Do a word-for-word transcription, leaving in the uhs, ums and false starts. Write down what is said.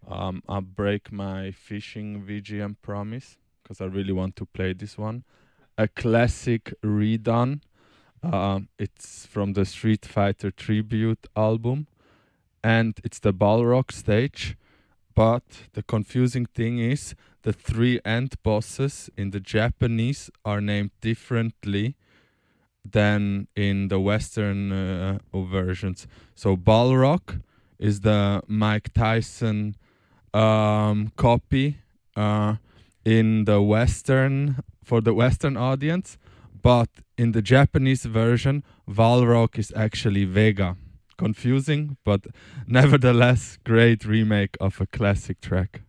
Um, I'll break my fishing V G M promise because I really want to play this one. A classic redone. Um, it's from the Street Fighter tribute album, and it's the Balrog stage. But the confusing thing is the three end bosses in the Japanese are named differently than in the Western uh, versions. So Balrog is the Mike Tyson um, copy uh, in the Western for the Western audience, but in the Japanese version, Valrog is actually Vega. Confusing, but nevertheless, great remake of a classic track.